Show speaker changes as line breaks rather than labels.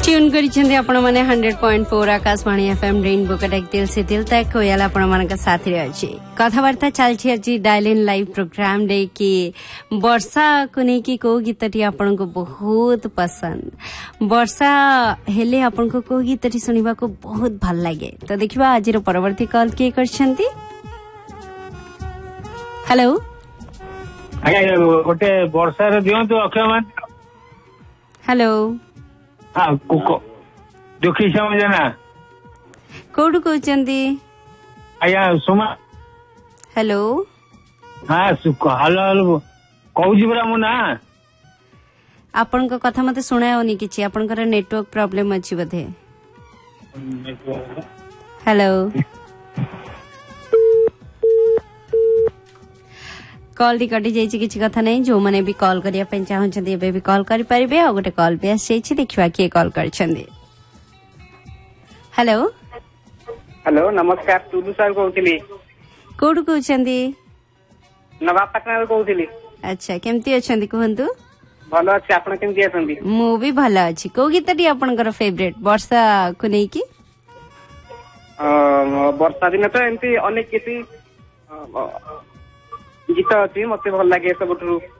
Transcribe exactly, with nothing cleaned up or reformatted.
Tune करिसेंते आपण माने hundred point four Akashvani FM rainbow Cuttack दिल से दिल तक कोयल आपण मानक साथी अछि कथावार्ता चलछि अछि dial in live programme day की वर्षा को नै की को गीतटी आपण को बहुत पसंद वर्षा हेले आपण को को गीतटी सुनिबा को बहुत भल लागे तो देखिबा आज रो परवर्ती कॉल के करछंती। हेलो
आगे गोटे वर्षा रे दियंतु अक्षय मान।
हेलो
हाँ कुको दुखी समझ ना
कोडु कहचंदी
आया सुमा।
हेलो
हाँ सुको हेलो हेलो कहूची बरा मु ना
आपन को कथा मते सुनाओनी किछि आपन कर नेटवर्क प्रॉब्लम अछि बधे। हेलो कॉल टी कटि जाइछि किछि कथा नै जो माने भी कॉल करिया पे चाहछन्ती एबे भी कॉल करि परिबे आ गोटे कॉल पे आछि देखिबा के कॉल करछन्ती। हेलो
हेलो नमस्कार टुलू सर कहउतिली
कोडु कहछन्ती
नवापाटना रे कहउतिली।
अच्छा केमती अछन्ती कहंतु।
भलो अछि आपण केमती अछन्ती।
मु भी भलो अछि को गीतटी आपनकर फेवरेट वर्षा को नै की
अ वर्षा दिन तो एंती अनेक किछि गीत अछि मते भल लागे सबठु